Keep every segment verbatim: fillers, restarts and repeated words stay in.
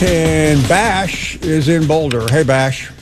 And Bash is in Boulder. Hey, Bash.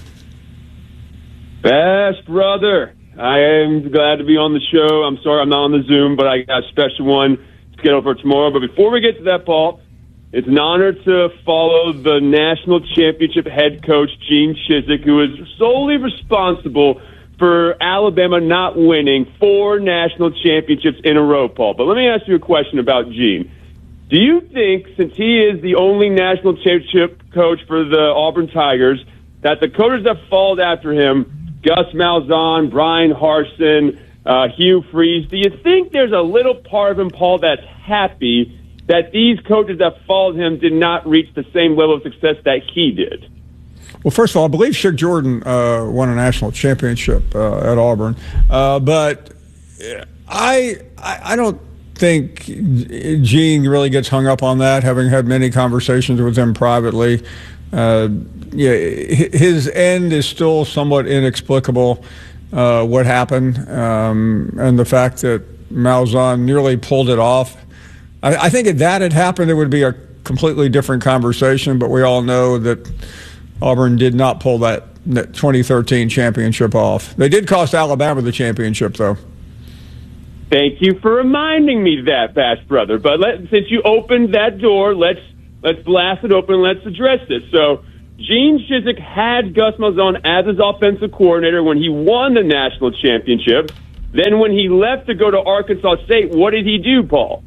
Bash, brother. I am glad to be on the show. I'm sorry I'm not on the Zoom, but I got a special one scheduled for tomorrow. But before we get to that, Paul, it's an honor to follow the national championship head coach, Gene Chizik, who is solely responsible for Alabama not winning four national championships in a row, Paul. But let me ask you a question about Gene. Do you think, since he is the only national championship coach for the Auburn Tigers, that the coaches that followed after him, Gus Malzahn, Brian Harsin, uh, Hugh Freeze, do you think there's a little part of him, Paul, that's happy that these coaches that followed him did not reach the same level of success that he did? Well, first of all, I believe Shug Jordan uh, won a national championship uh, at Auburn, uh, but I, I I don't think Gene really gets hung up on that, having had many conversations with him privately. Uh, yeah, his end is still somewhat inexplicable, uh, what happened, um, and the fact that Malzahn nearly pulled it off. I, I think if that had happened, it would be a completely different conversation, but we all know that Auburn did not pull that twenty thirteen championship off. They did cost Alabama the championship, though. Thank you for reminding me that, Bash brother. But let, since you opened that door, let's let's blast it open and let's address this. So Gene Chizik had Gus Malzahn as his offensive coordinator when he won the national championship. Then when he left to go to Arkansas State, what did he do, Paul?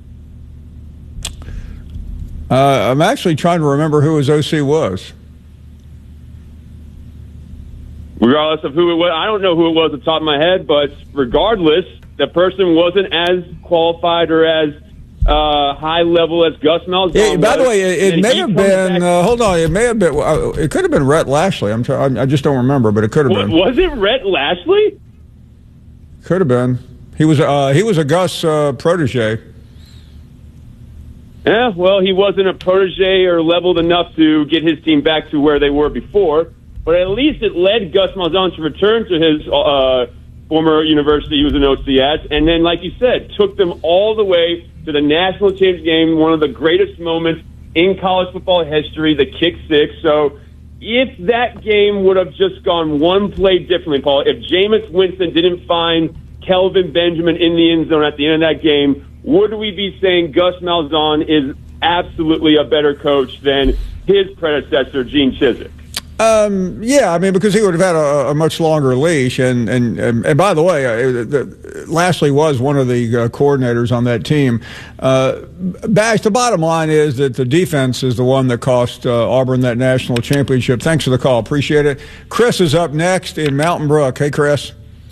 Uh, I'm actually trying to remember who his O C was. Regardless of who it was, I don't know who it was at the top of my head, but regardless, the person wasn't as qualified or as uh, high level as Gus Malzahn. Yeah, by was, the way, it, it may have been. Uh, hold on, it may have been. Uh, it could have been Rhett Lashley. I'm. Try, I just don't remember, but it could have what, been. Was it Rhett Lashley? Could have been. He was. Uh, he was a Gus uh, protege. Yeah, well, he wasn't a protege or leveled enough to get his team back to where they were before. But at least it led Gus Malzahn to return to his uh, former university he was an O C at, and then, like you said, took them all the way to the national championship game, one of the greatest moments in college football history, the kick six. So if that game would have just gone one play differently, Paul, if Jameis Winston didn't find Kelvin Benjamin in the end zone at the end of that game, would we be saying Gus Malzahn is absolutely a better coach than his predecessor, Gene Chizik? Um, yeah, I mean, because he would have had a, a much longer leash. And, and, and, and by the way, uh, the, Lashley was one of the uh, coordinators on that team. Uh, Bash, the bottom line is that the defense is the one that cost uh, Auburn that national championship. Thanks for the call. Appreciate it. Chris is up next in Mountain Brook. Hey, Chris.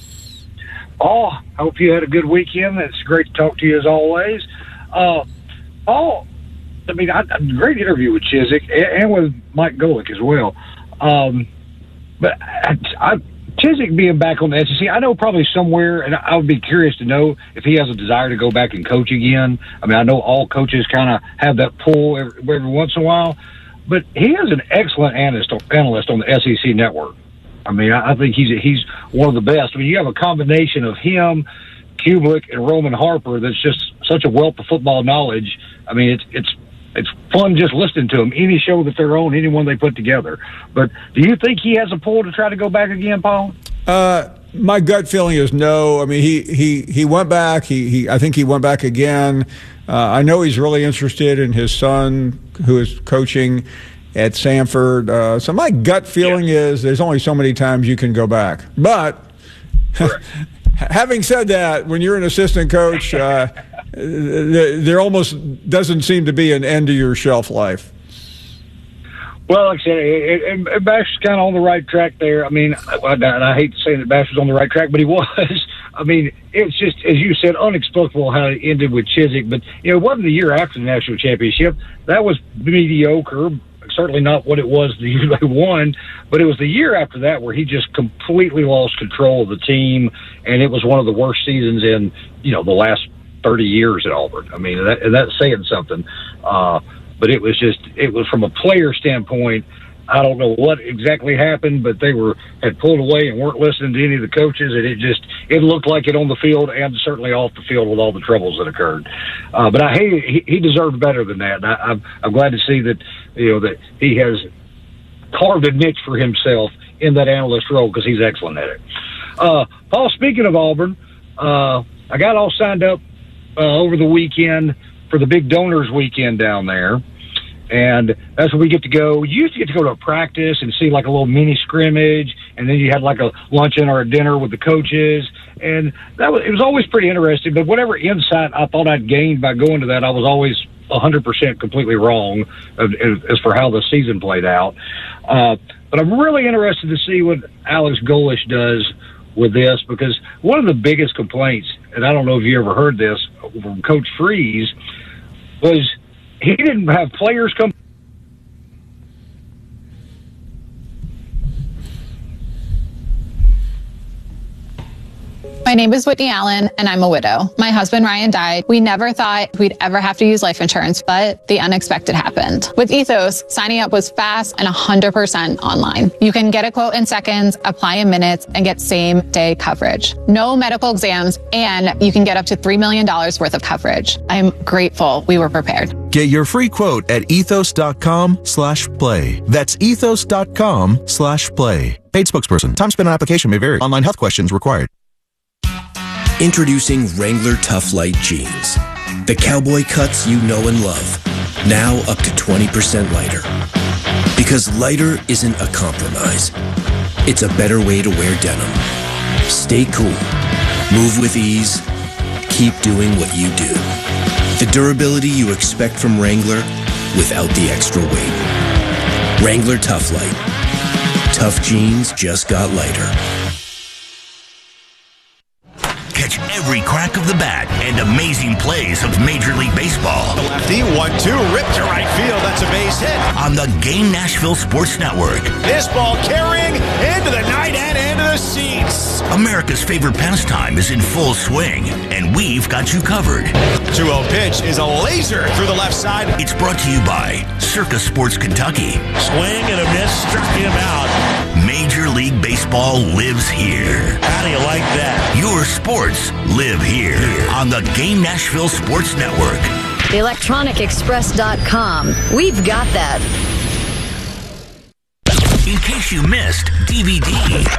Oh, hope you had a good weekend. It's great to talk to you as always. Uh, oh, I mean, I, a great interview with Chizik and with Mike Golick as well. Um, but I, I, Chizik being back on the S E C, I know probably somewhere, and I would be curious to know if he has a desire to go back and coach again. I mean, I know all coaches kind of have that pull every, every once in a while, but he is an excellent analyst, analyst on the S E C network. I mean, I, I think he's he's one of the best. I mean, you have a combination of him, Kublik, and Roman Harper that's just such a wealth of football knowledge. I mean, it's it's it's fun just listening to them. Any show that they're on, anyone they put together. But do you think he has a pull to try to go back again, Paul? Uh, my gut feeling is no. I mean, he he he went back. He he I think he went back again. Uh, I know he's really interested in his son, who is coaching at Samford. Uh, so my gut feeling yeah. is there's only so many times you can go back. But having said that, when you're an assistant coach, uh, there almost doesn't seem to be an end to your shelf life. Well, like I said, it, it, it, Bash is kind of on the right track there. I mean, I, I, I hate to say that Bash was on the right track, but he was. I mean, it's just, as you said, unexplicable how it ended with Chizik. But, you know, it wasn't the year after the national championship. That was mediocre. Certainly not what it was the year they won, but it was the year after that where he just completely lost control of the team, and it was one of the worst seasons in, you know, the last thirty years at Auburn. I mean, that, and that's saying something. Uh, but it was just, it was from a player standpoint, I don't know what exactly happened, but they were had pulled away and weren't listening to any of the coaches, and it just it looked like it on the field and certainly off the field with all the troubles that occurred. Uh, but I hate he, he deserved better than that. And I, I'm I'm glad to see that you know, that he has carved a niche for himself in that analyst role because he's excellent at it. Uh, Paul, speaking of Auburn, uh, I got all signed up uh, over the weekend for the big donors weekend down there. And that's when we get to go. You used to get to go to a practice and see like a little mini scrimmage, and then you had like a luncheon or a dinner with the coaches. And that was, it was always pretty interesting. But whatever insight I thought I'd gained by going to that, I was always one hundred percent completely wrong as, as for how the season played out. Uh, but I'm really interested to see what Alex Golesh does with this, because one of the biggest complaints, and I don't know if you ever heard this from Coach Freeze, was he didn't have players come. My name is Whitney Allen, and I'm a widow. My husband, Ryan, died. We never thought we'd ever have to use life insurance, but the unexpected happened. With Ethos, signing up was fast and one hundred percent online. You can get a quote in seconds, apply in minutes, and get same-day coverage. No medical exams, and you can get up to three million dollars worth of coverage. I'm grateful we were prepared. Get your free quote at ethos.com slash play. That's ethos.com slash play. Paid spokesperson. Time spent on application may vary. Online health questions required. Introducing Wrangler Tough Light Jeans. The cowboy cuts you know and love. Now up to twenty percent lighter. Because lighter isn't a compromise. It's a better way to wear denim. Stay cool. Move with ease. Keep doing what you do. The durability you expect from Wrangler without the extra weight. Wrangler Tough Light. Tough jeans just got lighter. Catch every crack of the bat and amazing plays of Major League Baseball. The lefty, one two, ripped to right field. That's a base hit. On the Game Nashville Sports Network. This ball carrying into the night and into the seats. America's favorite pastime is in full swing, and we've got you covered. two oh pitch is a laser through the left side. It's brought to you by Circa Sports Kentucky. Swing and a miss, struck him out. Major League Baseball lives here. How do you like that? Your sports live here on the Game Nashville Sports Network. electronic express dot com. We've got that. In case you missed D V D.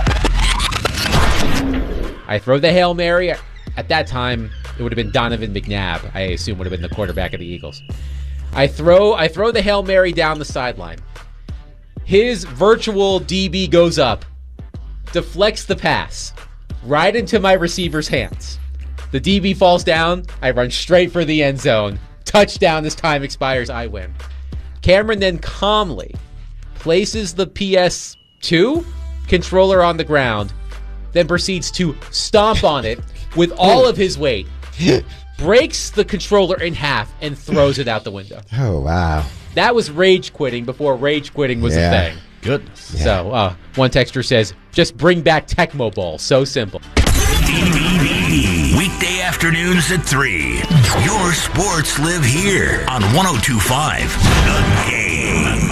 I throw the Hail Mary. At that time, it would have been Donovan McNabb, I assume would have been the quarterback of the Eagles. I throw I throw the Hail Mary down the sideline. His virtual D B goes up, deflects the pass right into my receiver's hands. The D B falls down. I run straight for the end zone. Touchdown as time expires. I win. Cameron then calmly places the P S two controller on the ground, then proceeds to stomp on it with all of his weight, breaks the controller in half, and throws it out the window. Oh, wow. That was rage quitting before rage quitting was yeah. a thing. Goodness. Yeah. So, uh, one texter says, just bring back Tecmo Bowl. So simple. D V D. Weekday afternoons at three. Your sports live here on one oh two point five The Game.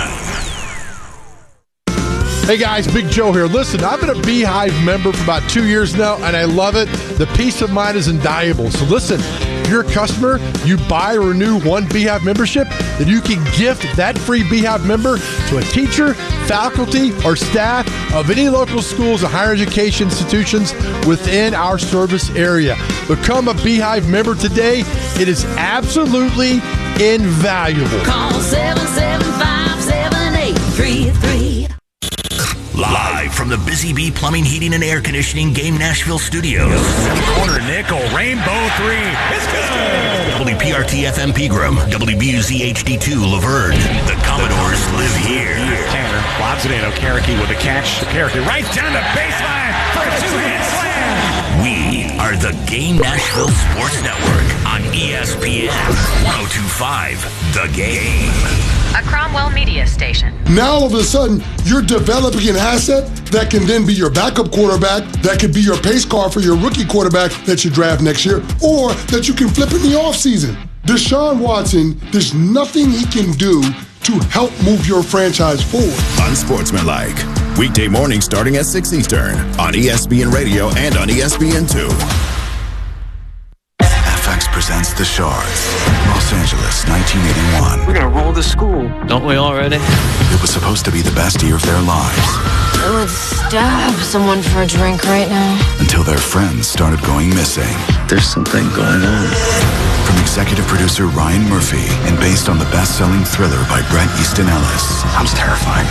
Hey guys, Big Joe here. Listen, I've been a Beehive member for about two years now, and I love it. The peace of mind is invaluable. So listen, if you're a customer, you buy or renew one Beehive membership, then you can gift that free Beehive member to a teacher, faculty, or staff of any local schools and higher education institutions within our service area. Become a Beehive member today. It is absolutely invaluable. Call seven seven five, seven eight three three. Live from the Busy Bee Plumbing, Heating, and Air Conditioning Game Nashville Studios. Corner nickel, rainbow three. It's good. W P R T F M Pegram, W B U Z H D two Laverne. The Commodores live here. Tanner lobs it in. Okereke with a catch. Okereke right down the baseline for a two-hand slam. We are the Game Nashville Sports Network on E S P N one oh two point five The Game. A Cromwell Media Station. Now all of a sudden, you're developing an asset that can then be your backup quarterback, that could be your pace car for your rookie quarterback that you draft next year, or that you can flip in the offseason. Deshaun Watson, there's nothing he can do to help move your franchise forward. Unsportsmanlike. Weekday morning starting at six Eastern on E S P N Radio and on E S P N two. F X presents The Shards, Los Angeles, nineteen eighty-one. We're gonna roll the school, don't we already? It was supposed to be the best year of their lives. I would stab someone for a drink right now. Until their friends started going missing. There's something going on. From executive producer Ryan Murphy and based on the best-selling thriller by Bret Easton Ellis. Sounds terrifying.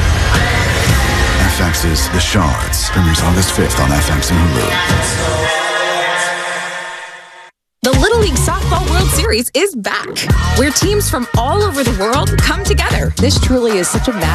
F X's The Shards premieres August fifth on F X and Hulu. The Little League Softball World Series is back, where teams from all over the world come together. This truly is such a